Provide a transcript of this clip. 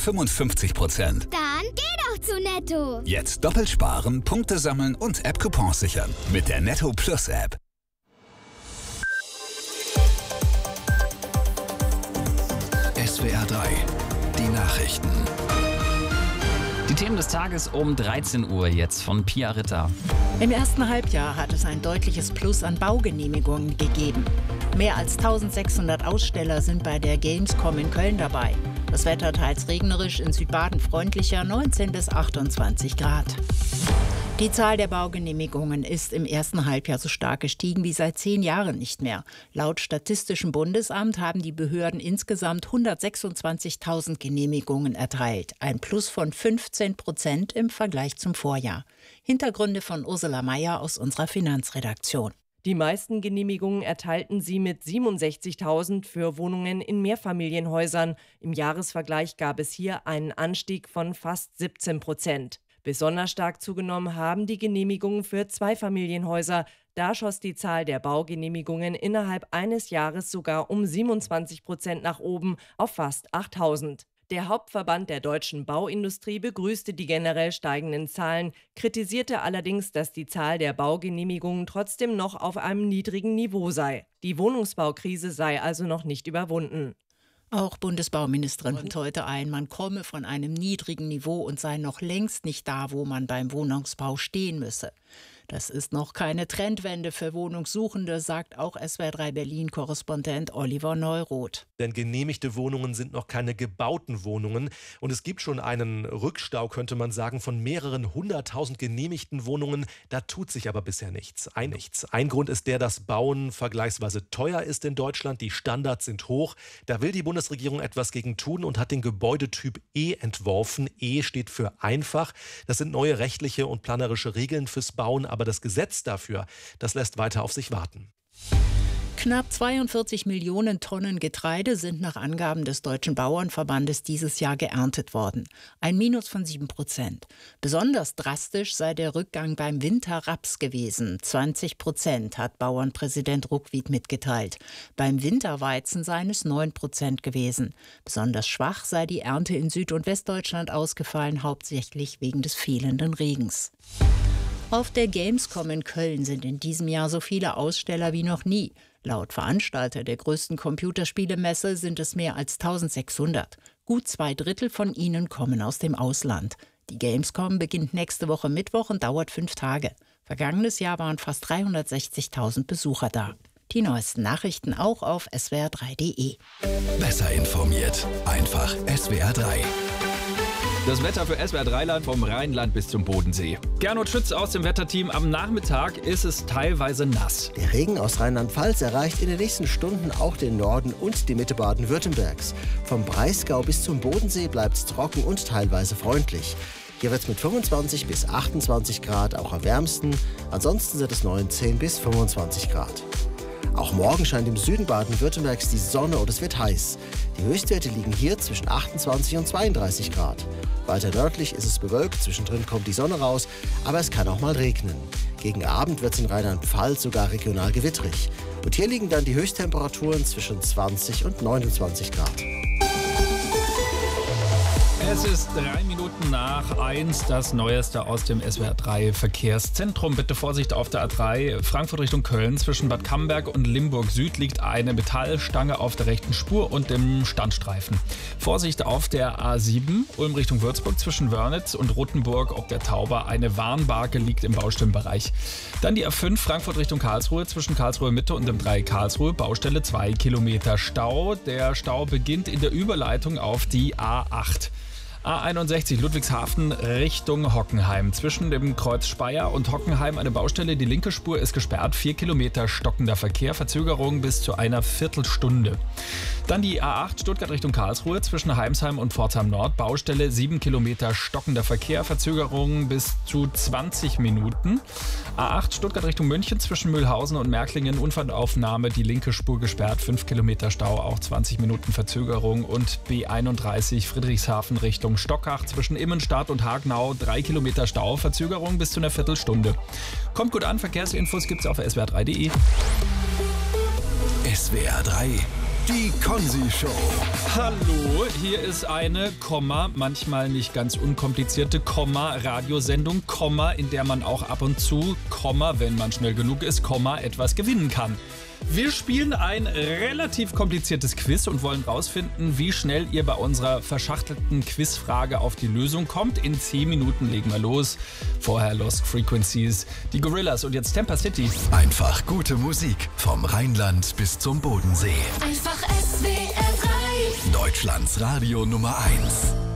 55%. Dann geh doch zu Netto. Jetzt doppelt sparen, Punkte sammeln und App-Coupons sichern. Mit der Netto Plus App. SWR 3, die Nachrichten. Die Themen des Tages um 13 Uhr jetzt von Pia Ritter. Im ersten Halbjahr hat es ein deutliches Plus an Baugenehmigungen gegeben. Mehr als 1600 Aussteller sind bei der Gamescom in Köln dabei. Das Wetter teils regnerisch, in Südbaden freundlicher, 19 bis 28 Grad. Die Zahl der Baugenehmigungen ist im ersten Halbjahr so stark gestiegen wie seit 10 Jahren nicht mehr. Laut Statistischem Bundesamt haben die Behörden insgesamt 126.000 Genehmigungen erteilt. Ein Plus von 15% im Vergleich zum Vorjahr. Hintergründe von Ursula Meier aus unserer Finanzredaktion. Die meisten Genehmigungen erteilten sie mit 67.000 für Wohnungen in Mehrfamilienhäusern. Im Jahresvergleich gab es hier einen Anstieg von fast 17%. Besonders stark zugenommen haben die Genehmigungen für Zweifamilienhäuser. Da schoss die Zahl der Baugenehmigungen innerhalb eines Jahres sogar um 27% nach oben auf fast 8.000. Der Hauptverband der deutschen Bauindustrie begrüßte die generell steigenden Zahlen, kritisierte allerdings, dass die Zahl der Baugenehmigungen trotzdem noch auf einem niedrigen Niveau sei. Die Wohnungsbaukrise sei also noch nicht überwunden. Auch Bundesbauministerin räumt heute ein, man komme von einem niedrigen Niveau und sei noch längst nicht da, wo man beim Wohnungsbau stehen müsse. Das ist noch keine Trendwende für Wohnungssuchende, sagt auch SWR3 Berlin-Korrespondent Oliver Neuroth. Denn genehmigte Wohnungen sind noch keine gebauten Wohnungen. Und es gibt schon einen Rückstau, könnte man sagen, von mehreren 100.000 genehmigten Wohnungen. Da tut sich aber bisher nichts. Ein Grund ist der, dass Bauen vergleichsweise teuer ist in Deutschland. Die Standards sind hoch. Da will die Bundesregierung etwas gegen tun und hat den Gebäudetyp E entworfen. E steht für einfach. Das sind neue rechtliche und planerische Regeln fürs Bauen. Aber das Gesetz dafür, das lässt weiter auf sich warten. Knapp 42 Millionen Tonnen Getreide sind nach Angaben des Deutschen Bauernverbandes dieses Jahr geerntet worden. Ein Minus von 7%. Besonders drastisch sei der Rückgang beim Winterraps gewesen. 20% hat Bauernpräsident Ruckwied mitgeteilt. Beim Winterweizen seien es 9% gewesen. Besonders schwach sei die Ernte in Süd- und Westdeutschland ausgefallen, hauptsächlich wegen des fehlenden Regens. Auf der Gamescom in Köln sind in diesem Jahr so viele Aussteller wie noch nie. Laut Veranstalter der größten Computerspielemesse sind es mehr als 1600. Gut 2/3 von ihnen kommen aus dem Ausland. Die Gamescom beginnt nächste Woche Mittwoch und dauert 5 Tage. Vergangenes Jahr waren fast 360.000 Besucher da. Die neuesten Nachrichten auch auf swr3.de. Besser informiert. Einfach SWR 3. Das Wetter für SWR3-Land vom Rheinland bis zum Bodensee. Gernot Schütz aus dem Wetterteam. Am Nachmittag ist es teilweise nass. Der Regen aus Rheinland-Pfalz erreicht in den nächsten Stunden auch den Norden und die Mitte Baden-Württembergs. Vom Breisgau bis zum Bodensee bleibt es trocken und teilweise freundlich. Hier wird es mit 25 bis 28 Grad auch am wärmsten. Ansonsten sind es 19 bis 25 Grad. Auch morgen scheint im Süden Baden-Württembergs die Sonne und es wird heiß. Die Höchstwerte liegen hier zwischen 28 und 32 Grad. Weiter nördlich ist es bewölkt, zwischendrin kommt die Sonne raus, aber es kann auch mal regnen. Gegen Abend wird es in Rheinland-Pfalz sogar regional gewittrig. Und hier liegen dann die Höchsttemperaturen zwischen 20 und 29 Grad. Es ist 3 Minuten nach 1, das Neueste aus dem SWR3 Verkehrszentrum. Bitte Vorsicht auf der A3 Frankfurt Richtung Köln. Zwischen Bad Camberg und Limburg Süd liegt eine Metallstange auf der rechten Spur und dem Standstreifen. Vorsicht auf der A7 Ulm Richtung Würzburg zwischen Wörnitz und Rottenburg ob der Tauber. Eine Warnbarke liegt im Baustellenbereich. Dann die A5 Frankfurt Richtung Karlsruhe zwischen Karlsruhe Mitte und dem 3 Karlsruhe. Baustelle 2 Kilometer Stau. Der Stau beginnt in der Überleitung auf die A8. A61 Ludwigshafen Richtung Hockenheim. Zwischen dem Kreuz Speyer und Hockenheim eine Baustelle. Die linke Spur ist gesperrt. 4 Kilometer stockender Verkehr. Verzögerung bis zu einer Viertelstunde. Dann die A8 Stuttgart Richtung Karlsruhe. Zwischen Heimsheim und Pforzheim Nord. Baustelle 7 Kilometer stockender Verkehr. Verzögerung bis zu 20 Minuten. A8 Stuttgart Richtung München. Zwischen Mühlhausen und Märklingen. Unfallaufnahme. Die linke Spur gesperrt. 5 Kilometer Stau. Auch 20 Minuten Verzögerung. Und B31 Friedrichshafen Richtung Stockach zwischen Immenstadt und Hagenau 3 Kilometer Stau, Verzögerung bis zu einer Viertelstunde. Kommt gut an, Verkehrsinfos gibt's auf swr3.de. SWR 3 Die Konzi-Show. Hallo, hier ist eine, manchmal nicht ganz unkomplizierte, Radiosendung, in der man auch ab und zu, wenn man schnell genug ist, etwas gewinnen kann. Wir spielen ein relativ kompliziertes Quiz und wollen rausfinden, wie schnell ihr bei unserer verschachtelten Quizfrage auf die Lösung kommt. In 10 Minuten legen wir los. Vorher Lost Frequencies, die Gorillas und jetzt Tampa City. Einfach gute Musik vom Rheinland bis zum Bodensee. Einfach SWR 3. Deutschlands Radio Nummer 1.